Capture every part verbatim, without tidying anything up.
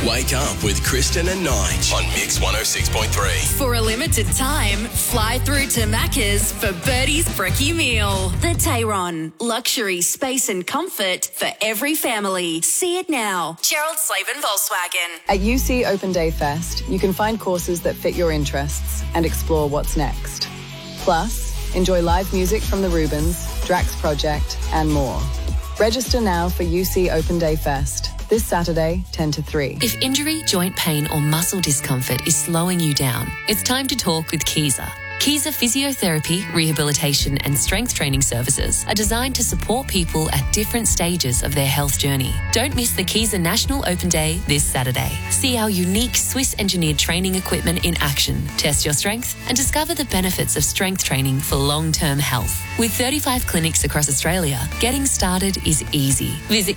Wake up with Kristen and Nige on Mix one oh six point three. For a limited time, fly through to Macca's for Birdie's Brekkie Meal. The Tayron. Luxury, space and comfort for every family. See it now. Gerald Slavin Volkswagen. At U C Open Day Fest, you can find courses that fit your interests and explore what's next. Plus, enjoy live music from the Rubens, Drax Project and more. Register now for U C Open Day Fest. This Saturday, ten to three. If injury, joint pain or muscle discomfort is slowing you down, it's time to talk with Kiesa. Kiesa Physiotherapy, Rehabilitation and Strength Training Services are designed to support people at different stages of their health journey. Don't miss the Kiesa National Open Day this Saturday. See our unique Swiss-engineered training equipment in action, test your strength and discover the benefits of strength training for long-term health. With thirty-five clinics across Australia, getting started is easy. Visit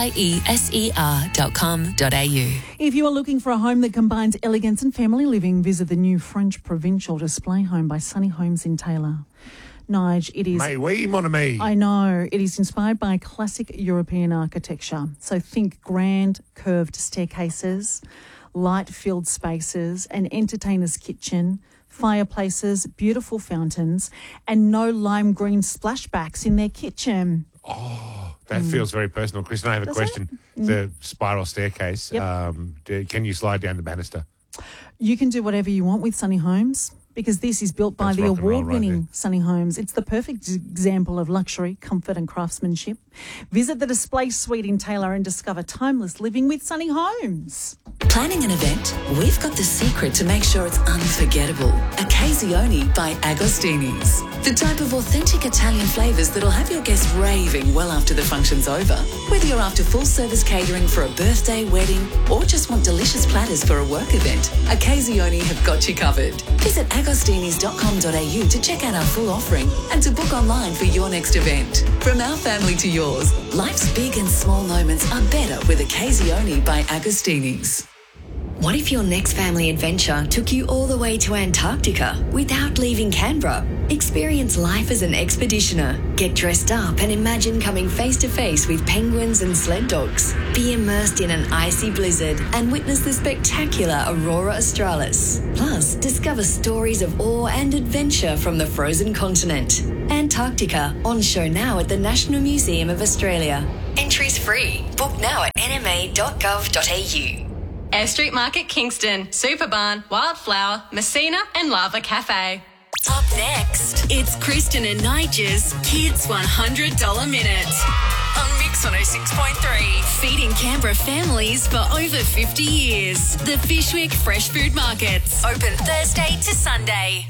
kieser dot com dot a u. If you are looking for a home that combines elegance and family living, visit the new French Provincial Display Home by Sunny Homes in Taylor. Nige, it is... Mais oui, mon ami. I know. It is inspired by classic European architecture. So think grand, curved staircases, light-filled spaces, an entertainer's kitchen, fireplaces, beautiful fountains, and no lime green splashbacks in their kitchen. Oh, that mm. feels very personal. Kristen, I have a Does question. Mm. The spiral staircase, Yep. um, do, can you slide down the banister? You can do whatever you want with Sunny Homes, because this is built by That's the rock and roll award-winning right Sunny Homes. It's the perfect example of luxury, comfort and craftsmanship. Visit the display suite in Taylor and discover timeless living with Sunny Homes. Planning an event? We've got the secret to make sure it's unforgettable. Occasionally by Agostini's. The type of authentic Italian flavours that'll have your guests raving well after the function's over. Whether you're after full-service catering for a birthday, wedding, or just want delicious platters for a work event, Occasioni have got you covered. Visit agostinis dot com dot a u to check out our full offering and to book online for your next event. From our family to yours, life's big and small moments are better with Occasioni by Agostini's. What if your next family adventure took you all the way to Antarctica without leaving Canberra? Experience life as an expeditioner. Get dressed up and imagine coming face to face with penguins and sled dogs. Be immersed in an icy blizzard and witness the spectacular Aurora Australis. Plus, discover stories of awe and adventure from the frozen continent. Antarctica, on show now at the National Museum of Australia. Entries free. Book now at n m a dot gov dot a u. Air Street Market Kingston, Superbarn, Wildflower, Messina and Lava Cafe. Up next, it's Kristen and Nige's Kids one hundred dollars Minute on Mix one oh six point three. Feeding Canberra families for over fifty years. The Fishwick Fresh Food Markets, open Thursday to Sunday.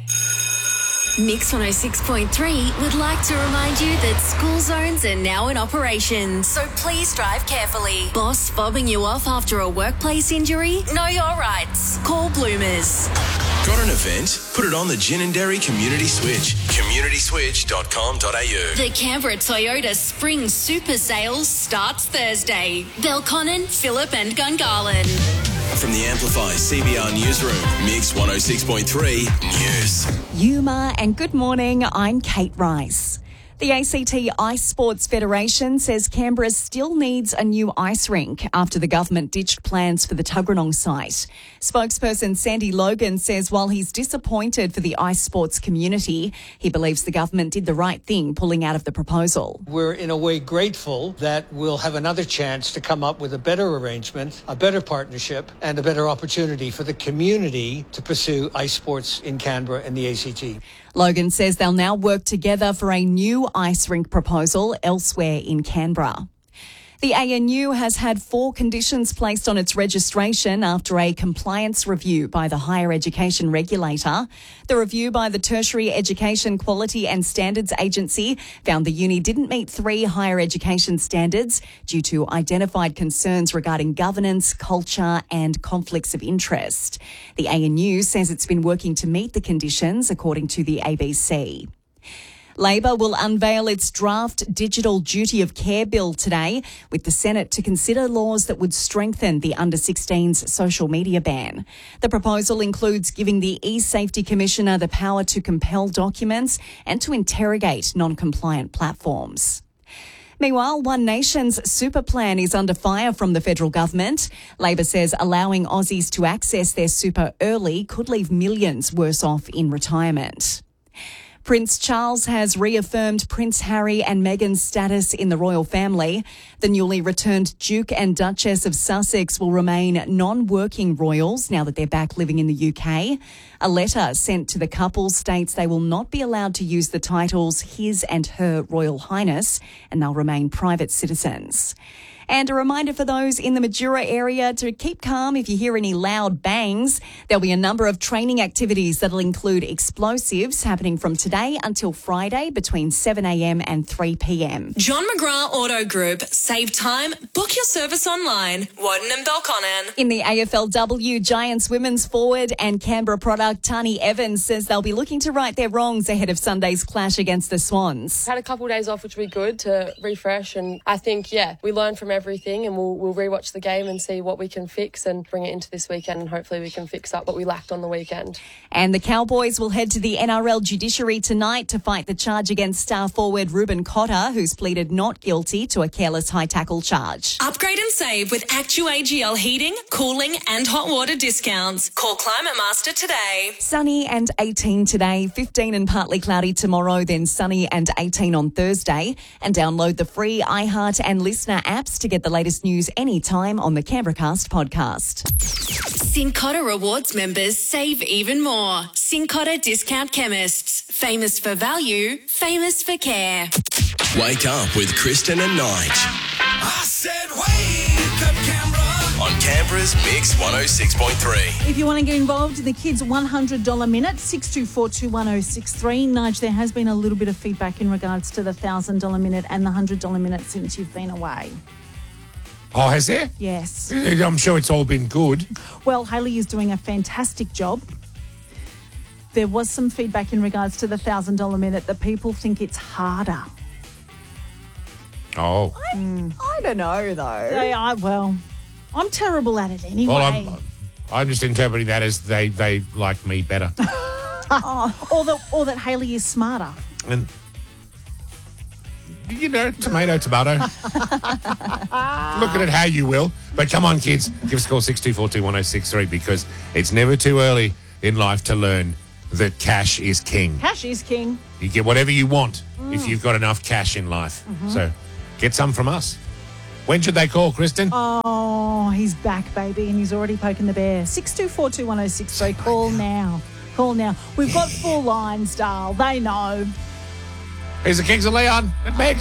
Mix one oh six point three would like to remind you that school zones are now in operation, so please drive carefully. Boss fobbing you off after a workplace injury? Know your rights. Call Bloomers. Got an event? Put it on the Gin and Dairy Community Switch. community switch dot com dot a u. The Canberra Toyota Spring Super Sales starts Thursday. Belconnen, Phillip and Gungahlin. From the Amplify C B R Newsroom, Mix one oh six point three News. Yuma and good morning, I'm Kate Rice. The A C T Ice Sports Federation says Canberra still needs a new ice rink after the government ditched plans for the Tuggeranong site. Spokesperson Sandy Logan says while he's disappointed for the ice sports community, he believes the government did the right thing pulling out of the proposal. We're in a way grateful that we'll have another chance to come up with a better arrangement, a better partnership and a better opportunity for the community to pursue ice sports in Canberra and the A C T. Logan says they'll now work together for a new ice rink proposal elsewhere in Canberra. The A N U has had four conditions placed on its registration after a compliance review by the higher education regulator. The review by the Tertiary Education Quality and Standards Agency found the uni didn't meet three higher education standards due to identified concerns regarding governance, culture and conflicts of interest. The A N U says it's been working to meet the conditions, according to the A B C. Labor will unveil its draft Digital Duty of Care bill today, with the Senate to consider laws that would strengthen the under sixteens social media ban. The proposal includes giving the eSafety Commissioner the power to compel documents and to interrogate non-compliant platforms. Meanwhile, One Nation's super plan is under fire from the federal government. Labor says allowing Aussies to access their super early could leave millions worse off in retirement. Prince Charles has reaffirmed Prince Harry and Meghan's status in the royal family. The newly returned Duke and Duchess of Sussex will remain non-working royals now that they're back living in the U K. A letter sent to the couple states they will not be allowed to use the titles His and Her Royal Highness, and they'll remain private citizens. And a reminder for those in the Madura area to keep calm if you hear any loud bangs. There'll be a number of training activities that'll include explosives happening from today until Friday between seven a.m. and three p.m. John McGrath Auto Group. Save time. Book your service online. Woden and Belconnen. In the A F L W, Giants women's forward and Canberra product Tani Evans says they'll be looking to right their wrongs ahead of Sunday's clash against the Swans. Had a couple of days off, which would be good to refresh, and I think, yeah, we learned from everything, and we'll we'll rewatch the game and see what we can fix and bring it into this weekend, and hopefully we can fix up what we lacked on the weekend. And the Cowboys will head to the N R L judiciary tonight to fight the charge against star forward Ruben Cotter, who's pleaded not guilty to a careless high tackle charge. Upgrade and save with Actu A G L heating, cooling and hot water discounts. Call Climate Master today. Sunny and eighteen today, fifteen and partly cloudy tomorrow, then sunny and eighteen on Thursday. And download the free iHeart and Listener apps to get the latest news anytime on the Canberracast podcast. Cincotta Rewards members save even more. Cincotta Discount Chemists. Famous for value, famous for care. Wake up with Kristen and Nige. I said wake up, Canberra. On Canberra's Mix one oh six point three. If you want to get involved in the kids' one hundred dollars minute, six two four two one oh six three. Nige, there has been a little bit of feedback in regards to the one thousand dollars minute and the one hundred dollars minute since you've been away. Oh, has there? Yes. I'm sure it's all been good. Well, Hayley is doing a fantastic job. There was some feedback in regards to the one thousand dollars minute that people think it's harder. Oh. I, mm. I don't know, though. They are, well, I'm terrible at it anyway. Well, I'm, I'm just interpreting that as they, they like me better. oh, or, the, or that Hayley is smarter. And, you know, tomato, tomato. Look at it how you will. But come on, kids, give us a call six two four two one oh six three because it's never too early in life to learn that cash is king. Cash is king. You get whatever you want Mm. if you've got enough cash in life. Mm-hmm. So get some from us. When should they call, Kristen? Oh, he's back, baby, and he's already poking the bear. six two four two one oh six three. Call now. Call now. We've got full lines, Dale. They know. Here's the Kings of Leon at Mix.